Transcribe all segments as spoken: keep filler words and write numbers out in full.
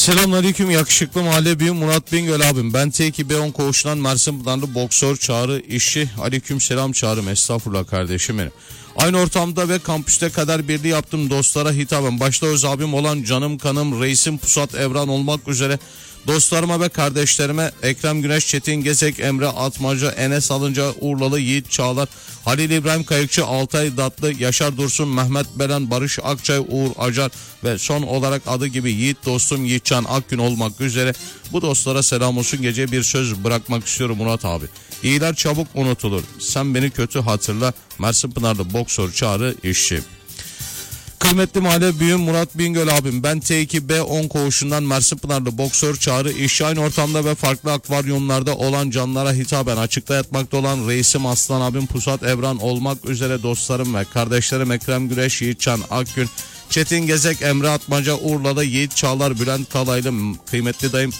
Selamünaleyküm yakışıklı mahalle büyüğüm Murat Bingöl abim. Ben T iki B on koğuşundan Mersin Pınarlı boksör Çağrı işçi. Aleyküm selam Çağrım, estağfurullah kardeşim benim. Aynı ortamda ve kampüste kader birliği yaptım dostlara hitaben. Başta öz abim olan canım kanım reisim Pusat Evran olmak üzere dostlarıma ve kardeşlerime Ekrem Güneş, Çetin Gezek, Emre Atmaca, Enes Alınca, Urlalı Yiğit Çağlar, Halil İbrahim Kayıkçı, Altay Datlı, Yaşar Dursun, Mehmet Belen, Barış Akçay, Uğur Acar ve son olarak adı gibi Yiğit dostum Yiğitcan Akgün olmak üzere bu dostlara selam olsun. Gece bir söz bırakmak istiyorum Murat abi. İyiler çabuk unutulur. Sen beni kötü hatırla. Mersin Pınarlı boksör Çağrı işçi. Kıymetli mahalle büyüğüm Murat Bingöl abim. Ben T iki B on koğuşundan Mersin Pınarlı boksör Çağrı işçi. Aynı ortamda ve farklı akvaryumlarda olan canlılara hitaben açıkta yatmakta olan reisim Aslan abim Pusat Evran olmak üzere dostlarım ve kardeşlerim Ekrem Güneş, Yiğitcan Akgün, Çetin Gezek, Emre Atmaca, Urla'da Yiğit Çağlar, Bülent Kalaylı, kıymetli dayım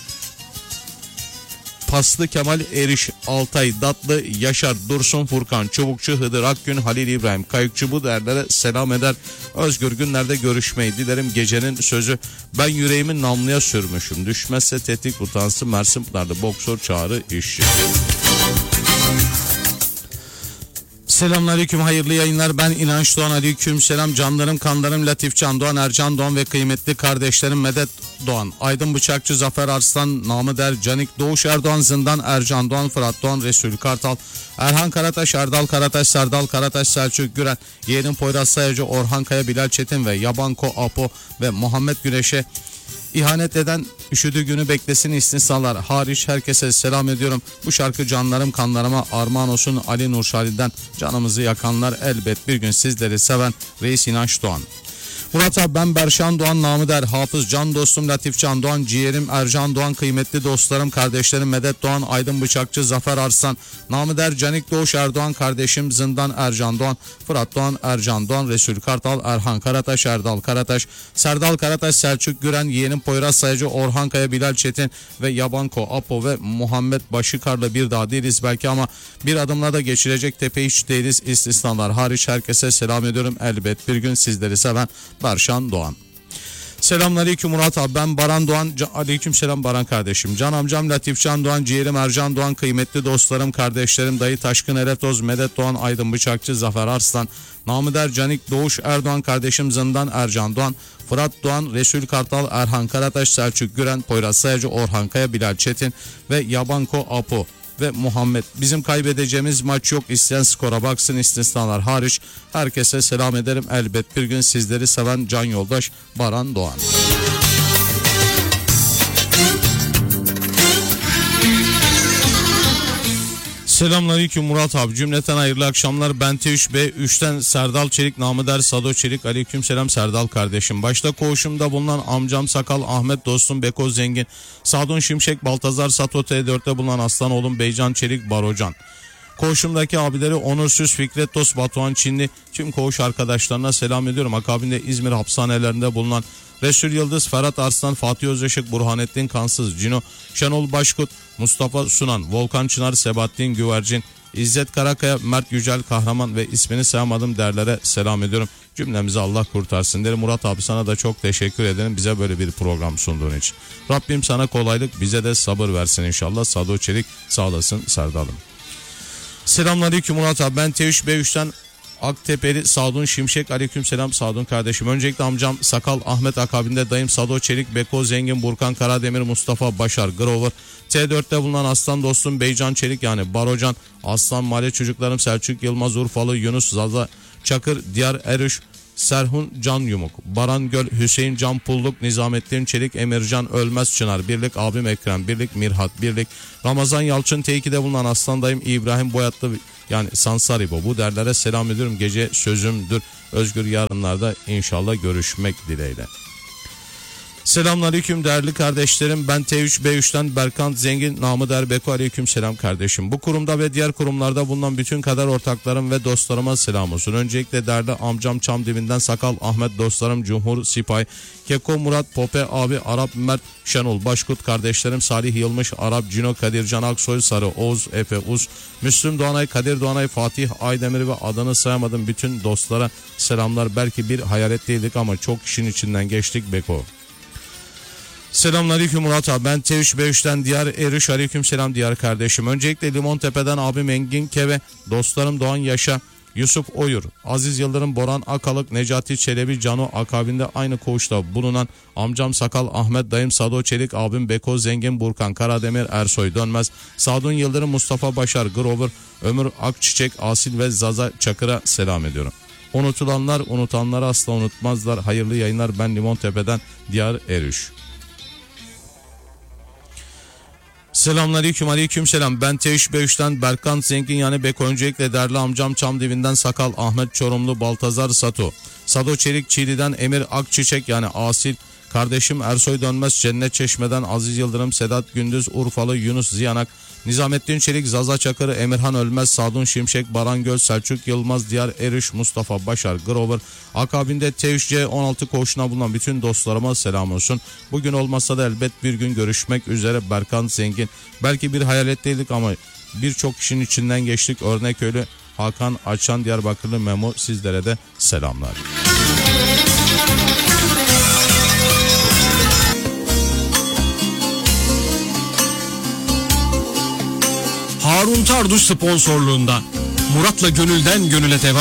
Paslı Kemal Eriş, Altay Datlı, Yaşar Dursun, Furkan Çubukçu, Hıdır Akgün, Halil İbrahim Kayıkçı bu değerlere selam eder. Özgür günlerde görüşmeyi dilerim. Gecenin sözü ben yüreğimi namluya sürmüşüm. Düşmezse tetik utansın. Mersin Pınarlı boksör Çağrı işçi. Selamünaleyküm, hayırlı yayınlar. Ben İnanç Doğan. Aleyküm selam canlarım, kanlarım Latif Can Doğan, Ercan Doğan ve kıymetli kardeşlerim Medet Doğan, Aydın Bıçakçı, Zafer Arslan, namı der Canik, Doğuş Erdoğan, Zindan, Ercan Doğan, Fırat Doğan, Resul Kartal, Erhan Karataş, Erdal Karataş, Serdal Karataş, Selçuk Güren, Yeğenim Poyraz Sayacı, Orhan Kaya, Bilal Çetin ve Yabanko Apo ve Muhammed Güneş'e İhanet eden üşüdüğü günü beklesin istisnalar hariç herkese selam ediyorum. Bu şarkı canlarım kanlarıma armağan olsun. Ali Nurşali'den canımızı yakanlar elbet bir gün sizleri seven Reis İnanç Doğan. Murat abi ben Berşan Doğan, namı der Hafız, can dostum Latif Can Doğan, ciğerim Ercan Doğan, kıymetli dostlarım kardeşlerim Medet Doğan, Aydın Bıçakçı, Zafer Arslan, namı der Canik, Doğuş Erdoğan, kardeşim Zindan, Ercan Doğan, Fırat Doğan, Ercan Doğan, Resul Kartal, Erhan Karataş, Erdal Karataş, Serdal Karataş, Selçuk Güren, Yeğenim Poyraz Sayacı, Orhan Kaya, Bilal Çetin ve Yabanko Apo ve Muhammed Başıkar'la bir daha değiliz belki ama bir adımla da geçirecek tepe hiç değiliz istisnalar hariç herkese selam ediyorum. Elbet bir gün sizleri seven Berşan Doğan. Selamünaleyküm Murat abi, ben Baran Doğan. Aleyküm selam Baran kardeşim. Can amcam Latif Can Doğan, ciğerim Ercan Doğan, kıymetli dostlarım kardeşlerim dayı Taşkın Eretoz, Medet Doğan, Aydın Bıçakçı, Zafer Arslan, namı der Canik, Doğuş Erdoğan, kardeşim Zindan, Ercan Doğan, Fırat Doğan, Resul Kartal, Erhan Karataş, Selçuk Güren, Poyraz Sayacı, Orhan Kaya, Bilal Çetin ve Yabanko Apo ve Muhammed. Bizim kaybedeceğimiz maç yok. İsteyen skora baksın istisnalar hariç. Herkese selam ederim. Elbet bir gün sizleri seven can yoldaş Baran Doğan. Selamünaleyküm Murat abi, cümleten hayırlı akşamlar. Ben T üç B üçten Serdal Çelik, namı der Sado Çelik. Aleyküm selam Serdal kardeşim. Başta koğuşumda bulunan amcam Sakal, Ahmet dostum Beko Zengin, Sadun Şimşek, Baltazar Sato, T dörtte bulunan aslan oğlum Beycan Çelik, Barocan. Koğuşumdaki abileri Onursuz, Fikret Dost, Batuhan Çinli, tüm koğuş arkadaşlarına selam ediyorum. Akabinde İzmir hapishanelerinde bulunan Resul Yıldız, Ferhat Arslan, Fatih Özışık, Burhanettin Kansız, Cino, Şenol Başkut, Mustafa Sunan, Volkan Çınar, Sebahattin Güvercin, İzzet Karakaya, Mert Yücel Kahraman ve ismini sayamadım derlere selam ediyorum. Cümlemizi Allah kurtarsın derim. Murat abi sana da çok teşekkür ederim bize böyle bir program sunduğun için. Rabbim sana kolaylık, bize de sabır versin inşallah. Sado Çelik sağ olasın Serdal'ım. Selamünaleyküm Murat abi, ben T üç B üçten Aktepeli Sadun Şimşek. Aleyküm selam Sadun kardeşim. Öncelikle amcam Sakal, Ahmet akabinde dayım Sado Çelik, Beko Zengin, Burkan Karademir, Mustafa Başar, Grover, T dörtte bulunan aslan dostum Beycan Çelik yani Barocan, Aslan Mahalle çocuklarım Selçuk Yılmaz, Urfalı Yunus, Zaza Çakır, Diyar Erüş, Serhun Can Yumuk, Baran Göl, Hüseyin Can Pulluk, Nizamettin Çelik, Emircan Ölmez Çınar, Birlik abim Ekrem, Birlik Mirhat, Birlik Ramazan Yalçın, T iki'de bulunan aslan dayım İbrahim Boyatlı yani Sansaribo, bu derlere selam ediyorum. Gece sözümdür. Özgür yarınlarda inşallah görüşmek dileğiyle. Selamünaleyküm değerli kardeşlerim. Ben T üç B üçten Berkant Zengin, namı der Beko. Aleyküm selam kardeşim. Bu kurumda ve diğer kurumlarda bulunan bütün kader ortaklarım ve dostlarıma selam olsun. Öncelikle değerli amcam Çam Dibinden Sakal, Ahmet dostlarım Cumhur Sipay, Keko Murat, Pope abi, Arap Mert, Şenol Başkut, kardeşlerim Salih Yılmış, Arap Cino, Kadircan Aksoy, Sarı Oğuz, Efe Uz, Müslüm Doğanay, Kadir Doğanay, Fatih Aydemir ve adını sayamadım bütün dostlara selamlar. Belki bir hayalet değildik ama çok işin içinden geçtik Beko. Selamünaleyküm Murat abi. Ben T üç B üç'ten Diyar Eriş. Aleyküm selam Diyar kardeşim. Öncelikle Limontepe'den abim Engin Keve, dostlarım Doğan Yaşa, Yusuf Oyur, Aziz Yıldırım, Boran Akalık, Necati Çelebi, Cano, akabinde aynı koğuşta bulunan amcam Sakal Ahmet, dayım Sado Çelik, abim Beko Zengin, Burkan Karademir, Ersoy Dönmez, Sadun Yıldırım, Mustafa Başar, Grover, Ömür Akçiçek, Asil ve Zaza Çakır'a selam ediyorum. Unutulanlar unutanları asla unutmazlar. Hayırlı yayınlar. Ben Limontepe'den Diyar Eriş. Selamünaleyküm, aleyküm selam. Ben T üç B üç'ten Berkan Zengin yani Beko. Öncelikle değerli amcam Çamdibi'nden Sakal Ahmet Çorumlu, Baltazar Sato, Sado Çelik Çiğli'den Emir Akçiçek yani Asil, kardeşim Ersoy Dönmez Cennet Çeşme'den Aziz Yıldırım, Sedat Gündüz Urfalı, Yunus Ziyanak, Nizamettin Çelik, Zaza Çakırı, Emirhan Ölmez, Sadun Şimşek, Baran Göl, Selçuk Yılmaz, Diyar Eriş, Mustafa Başar, Grover, akabinde T üç C on altı koğuşuna bulunan bütün dostlarıma selam olsun. Bugün olmasa da elbet bir gün görüşmek üzere. Berkan Zengin. Belki bir hayaletteydik ama birçok kişinin içinden geçtik. Örneköylü Hakan Açan, Diyarbakırlı Memo, sizlere de selamlar. Harun Tarduş sponsorluğunda Murat'la Gönülden Gönüle devam.